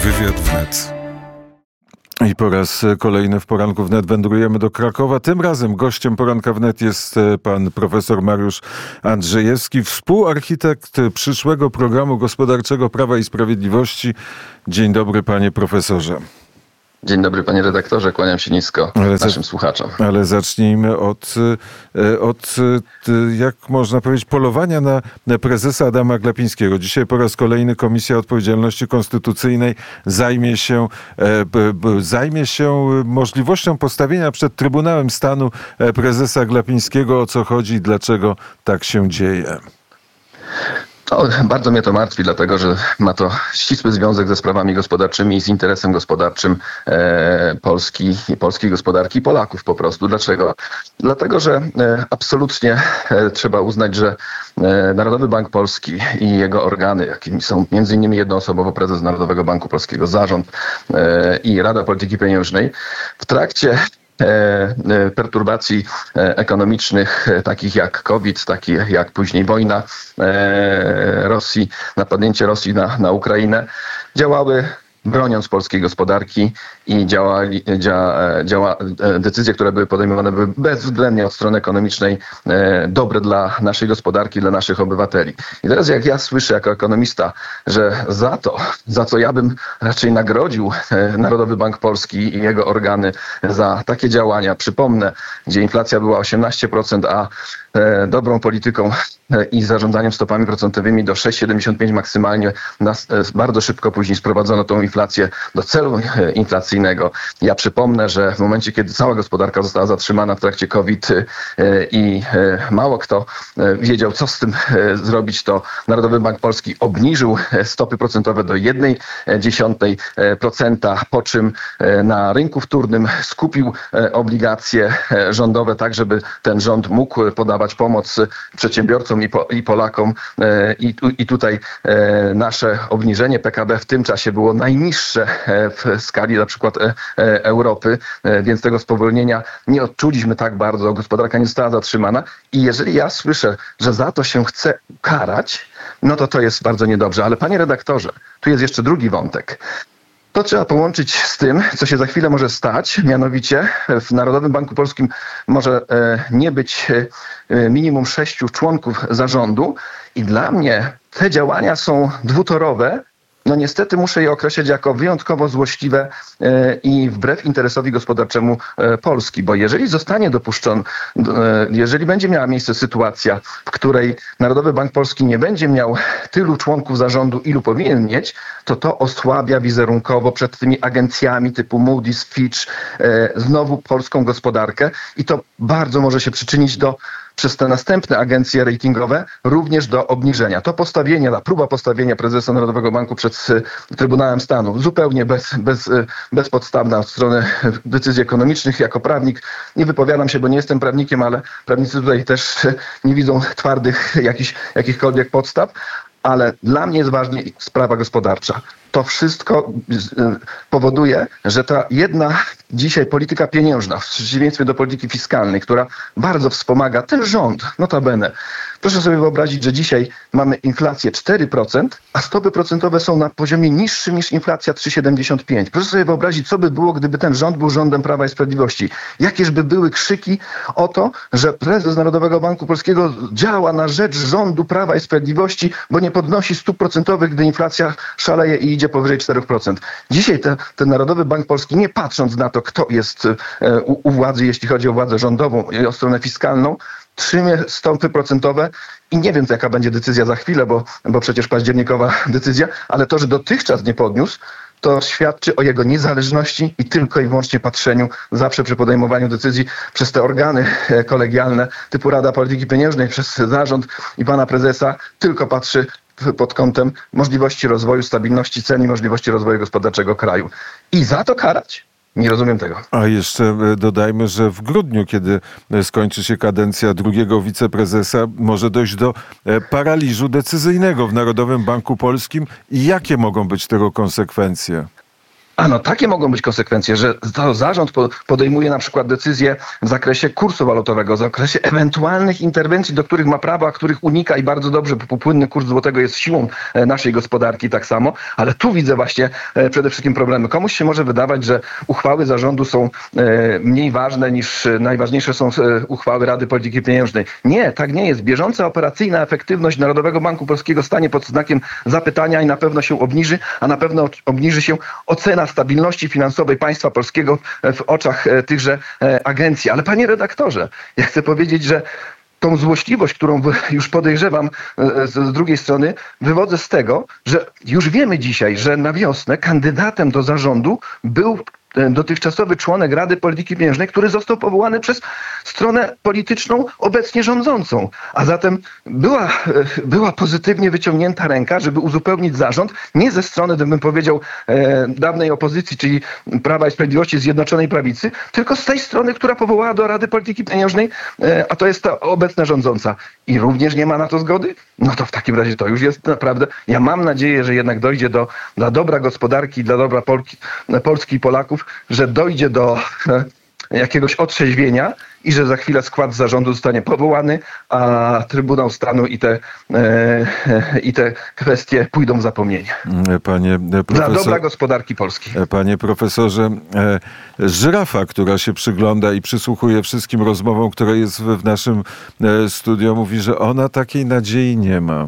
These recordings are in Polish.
Wywiad wnet. I po raz kolejny w Poranku Wnet wędrujemy do Krakowa. Tym razem gościem Poranka Wnet jest pan profesor Mariusz Andrzejewski, współarchitekt przyszłego programu gospodarczego Prawa i Sprawiedliwości. Dzień dobry, panie profesorze. Dzień dobry, panie redaktorze, kłaniam się nisko naszym słuchaczom. Ale zacznijmy od, jak można powiedzieć, polowania na prezesa Adama Glapińskiego. Dzisiaj po raz kolejny Komisja Odpowiedzialności Konstytucyjnej zajmie się możliwością postawienia przed Trybunałem Stanu prezesa Glapińskiego. O co chodzi i dlaczego tak się dzieje? Bardzo mnie to martwi, dlatego że ma to ścisły związek ze sprawami gospodarczymi i z interesem gospodarczym Polski i polskiej gospodarki i Polaków po prostu. Dlaczego? Dlatego, że absolutnie trzeba uznać, że Narodowy Bank Polski i jego organy, jakimi są m.in. jednoosobowo prezes Narodowego Banku Polskiego, zarząd i Rada Polityki Pieniężnej, w trakcie perturbacji ekonomicznych, takich jak COVID, takich jak później wojna Rosji, napadnięcie Rosji na Ukrainę, działały broniąc polskiej gospodarki i decyzje, które były podejmowane, były bezwzględnie od strony ekonomicznej dobre dla naszej gospodarki, dla naszych obywateli. I teraz jak ja słyszę jako ekonomista, że za co ja bym raczej nagrodził Narodowy Bank Polski i jego organy za takie działania, przypomnę, gdzie inflacja była 18%, a dobrą polityką i zarządzaniem stopami procentowymi do 6,75 maksymalnie, bardzo szybko później sprowadzono tą inflację do celu inflacyjnego. Ja przypomnę, że w momencie, kiedy cała gospodarka została zatrzymana w trakcie COVID i mało kto wiedział, co z tym zrobić, to Narodowy Bank Polski obniżył stopy procentowe do 0,1%, po czym na rynku wtórnym skupił obligacje rządowe tak, żeby ten rząd mógł podawać pomoc przedsiębiorcom i Polakom. I tutaj nasze obniżenie PKB w tym czasie było najniższe w skali na przykład Europy, więc tego spowolnienia nie odczuliśmy tak bardzo, gospodarka nie została zatrzymana i jeżeli ja słyszę, że za to się chce karać, no to jest bardzo niedobrze. Ale panie redaktorze, tu jest jeszcze drugi wątek. To trzeba połączyć z tym, co się za chwilę może stać, mianowicie w Narodowym Banku Polskim może nie być minimum 6 członków zarządu i dla mnie te działania są dwutorowe. No niestety muszę je określić jako wyjątkowo złośliwe i wbrew interesowi gospodarczemu Polski, bo jeżeli zostanie dopuszczony, jeżeli będzie miała miejsce sytuacja, w której Narodowy Bank Polski nie będzie miał tylu członków zarządu, ilu powinien mieć, to osłabia wizerunkowo przed tymi agencjami typu Moody's, Fitch, znowu polską gospodarkę i to bardzo może się przyczynić przez te następne agencje ratingowe również do obniżenia. To postawienie, ta próba postawienia prezesa Narodowego Banku przed Trybunałem Stanu, zupełnie bezpodstawna od strony decyzji ekonomicznych. Jako prawnik nie wypowiadam się, bo nie jestem prawnikiem, ale prawnicy tutaj też nie widzą twardych jakichkolwiek podstaw. Ale dla mnie jest ważna sprawa gospodarcza. To wszystko powoduje, że ta jedna dzisiaj polityka pieniężna, w przeciwieństwie do polityki fiskalnej, która bardzo wspomaga ten rząd, notabene. Proszę sobie wyobrazić, że dzisiaj mamy inflację 4%, a stopy procentowe są na poziomie niższym niż inflacja 3,75. Proszę sobie wyobrazić, co by było, gdyby ten rząd był rządem Prawa i Sprawiedliwości. Jakież by były krzyki o to, że prezes Narodowego Banku Polskiego działa na rzecz rządu Prawa i Sprawiedliwości, bo nie podnosi stóp procentowych, gdy inflacja szaleje i idzie powyżej 4%. Dzisiaj ten Narodowy Bank Polski, nie patrząc na to, kto jest u władzy, jeśli chodzi o władzę rządową i o stronę fiskalną, trzymie stopy procentowe i nie wiem, jaka będzie decyzja za chwilę, bo przecież październikowa decyzja, ale to, że dotychczas nie podniósł, to świadczy o jego niezależności i tylko i wyłącznie patrzeniu zawsze przy podejmowaniu decyzji przez te organy kolegialne typu Rada Polityki Pieniężnej, przez zarząd i pana prezesa, tylko patrzy pod kątem możliwości rozwoju, stabilności cen i możliwości rozwoju gospodarczego kraju. I za to karać? Nie rozumiem tego. A jeszcze dodajmy, że w grudniu, kiedy skończy się kadencja drugiego wiceprezesa, może dojść do paraliżu decyzyjnego w Narodowym Banku Polskim. I jakie mogą być tego konsekwencje? No takie mogą być konsekwencje, że to zarząd podejmuje na przykład decyzje w zakresie kursu walutowego, w zakresie ewentualnych interwencji, do których ma prawo, a których unika i bardzo dobrze, bo płynny kurs złotego jest siłą naszej gospodarki tak samo, ale tu widzę właśnie przede wszystkim problemy. Komuś się może wydawać, że uchwały zarządu są mniej ważne niż najważniejsze są uchwały Rady Polityki Pieniężnej. Nie, tak nie jest. Bieżąca operacyjna efektywność Narodowego Banku Polskiego stanie pod znakiem zapytania i na pewno się obniży, a na pewno obniży się ocena stabilności finansowej państwa polskiego w oczach tychże agencji. Ale panie redaktorze, ja chcę powiedzieć, że tą złośliwość, którą już podejrzewam z drugiej strony, wywodzę z tego, że już wiemy dzisiaj, że na wiosnę kandydatem do zarządu był dotychczasowy członek Rady Polityki Pieniężnej, który został powołany przez stronę polityczną obecnie rządzącą. A zatem była pozytywnie wyciągnięta ręka, żeby uzupełnić zarząd, nie ze strony, gdybym powiedział, dawnej opozycji, czyli Prawa i Sprawiedliwości, Zjednoczonej Prawicy, tylko z tej strony, która powołała do Rady Polityki Pieniężnej, a to jest ta obecna rządząca. I również nie ma na to zgody? No to w takim razie to już jest naprawdę... Ja mam nadzieję, że jednak dojdzie dla dobra gospodarki, dla dobra Polski i Polaków, że dojdzie do jakiegoś otrzeźwienia i że za chwilę skład zarządu zostanie powołany, a Trybunał Stanu i te kwestie pójdą w zapomnienie. Panie dla dobra gospodarki polskiej. Panie profesorze, żyrafa, która się przygląda i przysłuchuje wszystkim rozmowom, które jest w naszym studio, mówi, że ona takiej nadziei nie ma.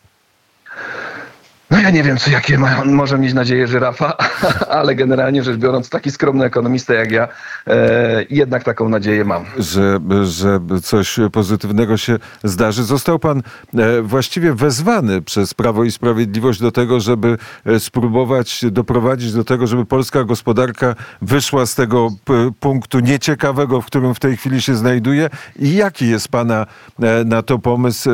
No ja nie wiem, jakie może mieć nadzieję żyrafa, ale generalnie rzecz biorąc, taki skromny ekonomista jak ja jednak taką nadzieję mam. Że coś pozytywnego się zdarzy. Został pan właściwie wezwany przez Prawo i Sprawiedliwość do tego, żeby spróbować doprowadzić do tego, żeby polska gospodarka wyszła z tego punktu nieciekawego, w którym w tej chwili się znajduje. I jaki jest pana na to pomysł?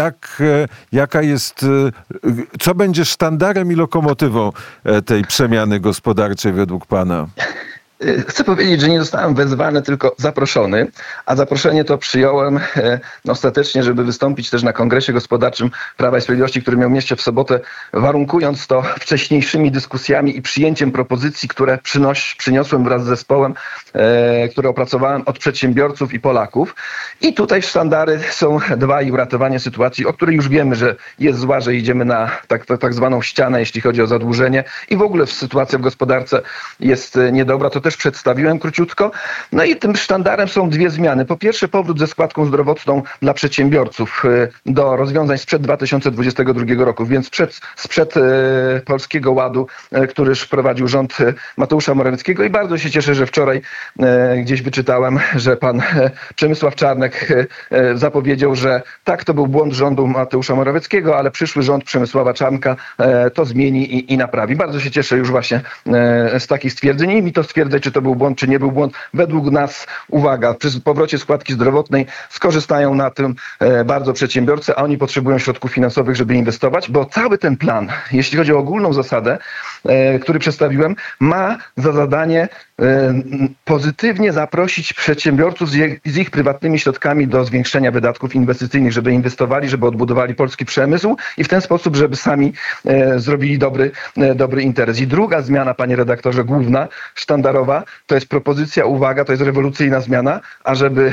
Jaka jest, co będzie sztandarem i lokomotywą tej przemiany gospodarczej według pana? Chcę powiedzieć, że nie zostałem wezwany, tylko zaproszony, a zaproszenie to przyjąłem ostatecznie, żeby wystąpić też na Kongresie Gospodarczym Prawa i Sprawiedliwości, który miał miejsce w sobotę, warunkując to wcześniejszymi dyskusjami i przyjęciem propozycji, które przyniosłem wraz z zespołem, które opracowałem od przedsiębiorców i Polaków. I tutaj sztandary są dwa i uratowanie sytuacji, o której już wiemy, że jest zła, że idziemy na tak zwaną ścianę, jeśli chodzi o zadłużenie i w ogóle sytuacja w gospodarce jest niedobra. To też przedstawiłem króciutko. No i tym sztandarem są dwie zmiany. Po pierwsze, powrót ze składką zdrowotną dla przedsiębiorców do rozwiązań sprzed 2022 roku, więc sprzed Polskiego Ładu, który wprowadził rząd Mateusza Morawieckiego i bardzo się cieszę, że wczoraj gdzieś wyczytałem, że pan Przemysław Czarnek zapowiedział, że tak, to był błąd rządu Mateusza Morawieckiego, ale przyszły rząd Przemysława Czarnka to zmieni i naprawi. Bardzo się cieszę już właśnie z takich stwierdzeń i mi to stwierdzać, czy to był błąd, czy nie był błąd. Według nas, uwaga, przy powrocie składki zdrowotnej skorzystają na tym bardzo przedsiębiorcy, a oni potrzebują środków finansowych, żeby inwestować, bo cały ten plan, jeśli chodzi o ogólną zasadę, który przedstawiłem, ma za zadanie pozytywnie zaprosić przedsiębiorców z ich prywatnymi środkami do zwiększenia wydatków inwestycyjnych, żeby inwestowali, żeby odbudowali polski przemysł i w ten sposób, żeby sami zrobili dobry interes. I druga zmiana, panie redaktorze, główna, sztandarowa, to jest propozycja, uwaga, to jest rewolucyjna zmiana, ażeby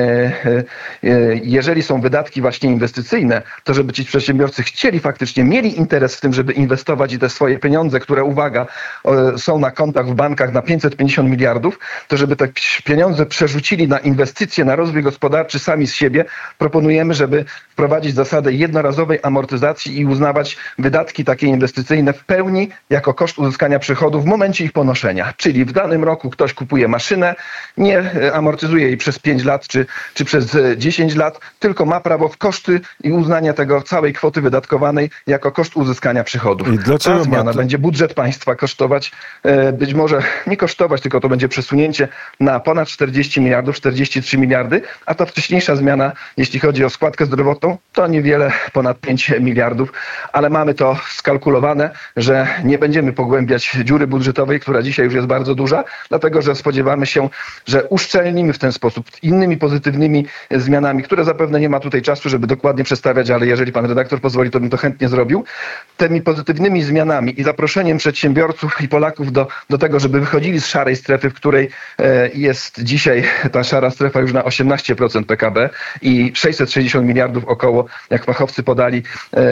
jeżeli są wydatki właśnie inwestycyjne, to żeby ci przedsiębiorcy faktycznie mieli interes w tym, żeby inwestować i te swoje pieniądze, które, uwaga, są na kontach w bankach na 550 miliardów, to żeby te pieniądze przerzucili na inwestycje, na rozwój gospodarczy sami z siebie. Proponujemy, żeby wprowadzić zasadę jednorazowej amortyzacji i uznawać wydatki takie inwestycyjne w pełni jako koszt uzyskania przychodów w momencie ich ponoszenia. Czyli w danym roku ktoś kupuje maszynę, nie amortyzuje jej przez 5 lat czy przez 10 lat, tylko ma prawo w koszty i uznania tego całej kwoty wydatkowanej jako koszt uzyskania przychodów. I dlaczego ta zmiana będzie budżet państwa kosztować, być może nie kosztować, tylko to będzie przesunięcie na ponad 40 miliardów, 43 miliardy, a ta wcześniejsza zmiana, jeśli chodzi o składkę zdrowotną, to niewiele ponad 5 miliardów, ale mamy to skalkulowane, że nie będziemy pogłębiać dziury budżetowej, która dzisiaj już jest bardzo duża, dlatego że spodziewamy się, że uszczelnimy w ten sposób innymi pozytywnymi zmianami, które zapewne nie ma tutaj czasu, żeby dokładnie przedstawiać, ale jeżeli pan redaktor pozwoli, to bym to chętnie zrobił. Tymi pozytywnymi zmianami i zaproszeniem zachęcaniem przedsiębiorców i Polaków do tego, żeby wychodzili z szarej strefy, w której jest dzisiaj ta szara strefa już na 18% PKB i 660 miliardów około, jak fachowcy podali,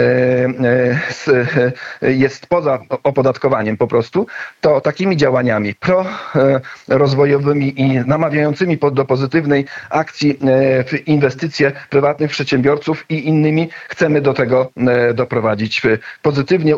jest poza opodatkowaniem po prostu, to takimi działaniami prorozwojowymi i namawiającymi do pozytywnej akcji w inwestycje prywatnych przedsiębiorców i innymi chcemy do tego doprowadzić pozytywnie.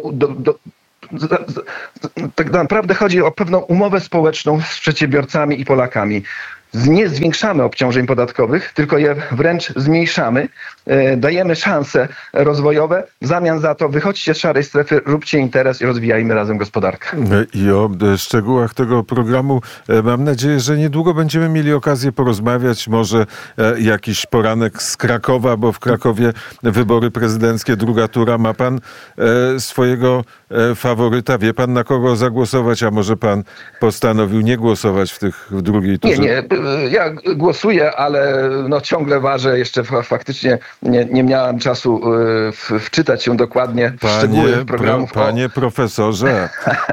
Tak naprawdę chodzi o pewną umowę społeczną z przedsiębiorcami i Polakami. Nie zwiększamy obciążeń podatkowych, tylko je wręcz zmniejszamy. Dajemy szanse rozwojowe. W zamian za to wychodźcie z szarej strefy, róbcie interes i rozwijajmy razem gospodarkę. I o szczegółach tego programu mam nadzieję, że niedługo będziemy mieli okazję porozmawiać. Może jakiś poranek z Krakowa, bo w Krakowie wybory prezydenckie, druga tura. Ma pan swojego faworyta? Wie pan, na kogo zagłosować? A może pan postanowił nie głosować w drugiej turze? Nie. Ja głosuję, ale ciągle ważę. Jeszcze faktycznie nie miałem czasu wczytać się dokładnie w szczegóły programów. Panie profesorze,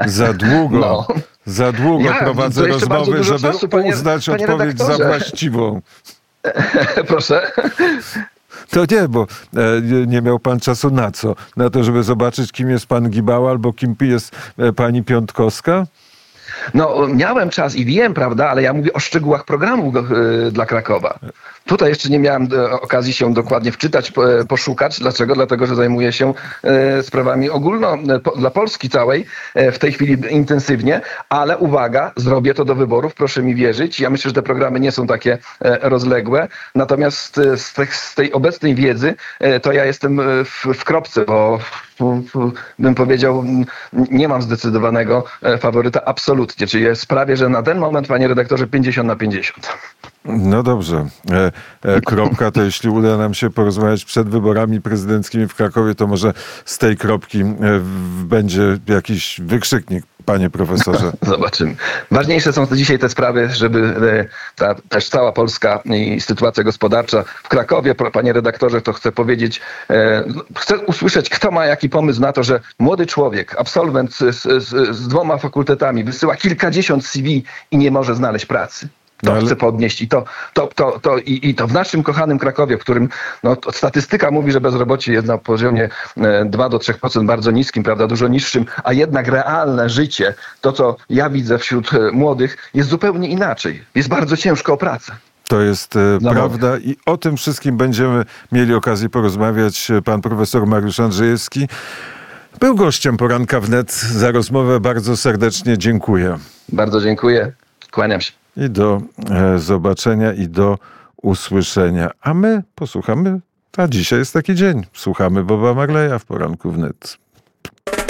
za długo prowadzę rozmowy, żeby uznać odpowiedź za właściwą. Proszę. To nie, bo nie miał pan czasu na co? Na to, żeby zobaczyć, kim jest pan Gibała albo kim jest pani Piątkowska? Miałem czas i wiem, prawda, ale ja mówię o szczegółach programu dla Krakowa. Tutaj jeszcze nie miałem okazji się dokładnie wczytać, poszukać. Dlaczego? Dlatego, że zajmuję się sprawami dla Polski całej w tej chwili intensywnie, ale uwaga, zrobię to do wyborów, proszę mi wierzyć. Ja myślę, że te programy nie są takie rozległe. Natomiast z tej obecnej wiedzy to ja jestem w kropce, bo bym powiedział, nie mam zdecydowanego faworyta absolutnie. Czyli sprawię, że na ten moment, panie redaktorze, 50/50. No dobrze. Kropka to jeśli uda nam się porozmawiać przed wyborami prezydenckimi w Krakowie, to może z tej kropki będzie jakiś wykrzyknik, panie profesorze. Zobaczymy. Ważniejsze są dzisiaj te sprawy, żeby też cała Polska i sytuacja gospodarcza w Krakowie, panie redaktorze, to chcę powiedzieć, chcę usłyszeć, kto ma jaki pomysł na to, że młody człowiek, absolwent z 2 fakultetami wysyła kilkadziesiąt CV i nie może znaleźć pracy. Chcę podnieść i to w naszym kochanym Krakowie, w którym statystyka mówi, że bezrobocie jest na poziomie 2-3%, bardzo niskim, prawda, dużo niższym, a jednak realne życie, to co ja widzę wśród młodych, jest zupełnie inaczej. Jest bardzo ciężko o pracę. To jest prawda i o tym wszystkim będziemy mieli okazję porozmawiać. Pan profesor Mariusz Andrzejewski był gościem Poranka Wnet. Za rozmowę bardzo serdecznie dziękuję. Bardzo dziękuję. Kłaniam się. I do zobaczenia i do usłyszenia. A my posłuchamy, a dzisiaj jest taki dzień. Słuchamy Boba Marleya w Poranku Wnet.